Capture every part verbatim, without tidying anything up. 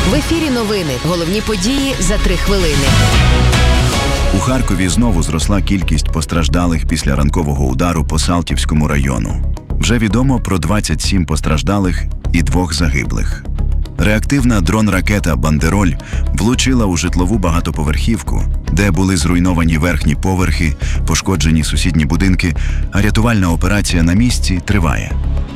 В ефірі новини. Головні події за три хвилини. У Харкові знову зросла кількість постраждалих після ранкового удару по Салтівському району. Вже відомо про двадцять сім постраждалих і двох загиблих. Реактивна дрон-ракета «Бандероль» влучила у житлову багатоповерхівку, де були зруйновані верхні поверхи, пошкоджені сусідні будинки, а рятувальна операція на місці триває.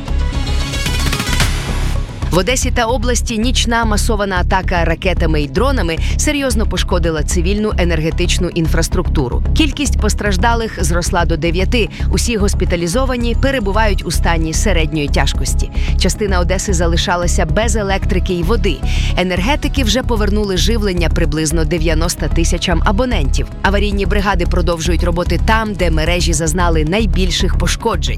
В Одесі та області нічна масована атака ракетами і дронами серйозно пошкодила цивільну енергетичну інфраструктуру. Кількість постраждалих зросла до дев'яти. Усі госпіталізовані перебувають у стані середньої тяжкості. Частина Одеси залишалася без електрики і води. Енергетики вже повернули живлення приблизно дев'яноста тисячам абонентів. Аварійні бригади продовжують роботи там, де мережі зазнали найбільших пошкоджень.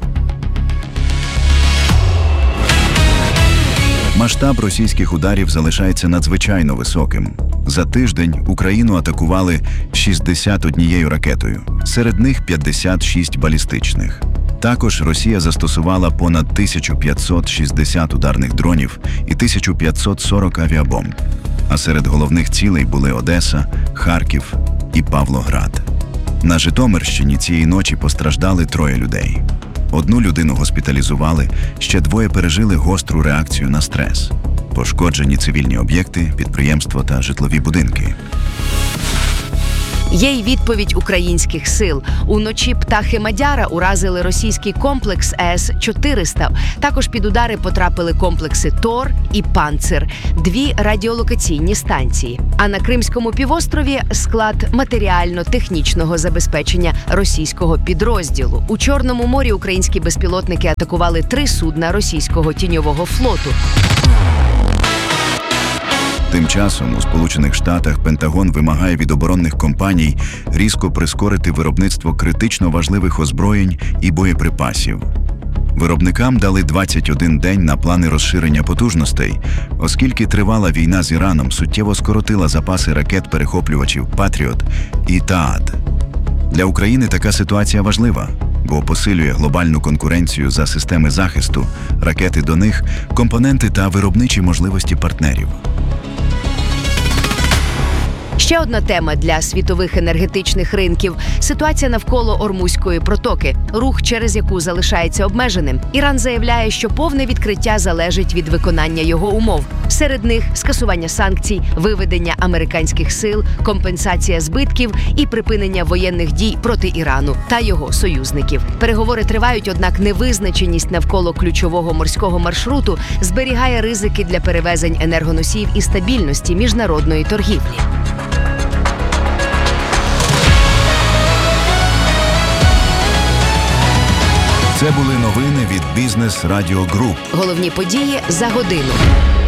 Масштаб російських ударів залишається надзвичайно високим. За тиждень Україну атакували шістдесят однією ракетою, серед них п'ятдесят шість балістичних. Також Росія застосувала понад тисячу п'ятсот шістдесят ударних дронів і тисячу п'ятсот сорок авіабомб. А серед головних цілей були Одеса, Харків і Павлоград. На Житомирщині цієї ночі постраждали троє людей. Одну людину госпіталізували, ще двоє пережили гостру реакцію на стрес. Пошкоджені цивільні об'єкти, підприємства та житлові будинки. Є й відповідь українських сил. Уночі птахи Мадяра уразили російський комплекс С чотириста. Також під удари потрапили комплекси Тор і Панцир – дві радіолокаційні станції. А на Кримському півострові – склад матеріально-технічного забезпечення російського підрозділу. У Чорному морі українські безпілотники атакували три судна російського тіньового флоту. Тим часом у Сполучених Штатах Пентагон вимагає від оборонних компаній різко прискорити виробництво критично важливих озброєнь і боєприпасів. Виробникам дали двадцять один день на плани розширення потужностей, оскільки тривала війна з Іраном суттєво скоротила запаси ракет-перехоплювачів «Патріот» і «Таад». Для України така ситуація важлива, бо посилює глобальну конкуренцію за системи захисту, ракети до них, компоненти та виробничі можливості партнерів. Ще одна тема для світових енергетичних ринків – ситуація навколо Ормузької протоки, рух через яку залишається обмеженим. Іран заявляє, що повне відкриття залежить від виконання його умов. Серед них – скасування санкцій, виведення американських сил, компенсація збитків і припинення воєнних дій проти Ірану та його союзників. Переговори тривають, однак невизначеність навколо ключового морського маршруту зберігає ризики для перевезень енергоносіїв і стабільності міжнародної торгівлі. Це були новини від Бізнес Радіо Груп. Головні події за годину.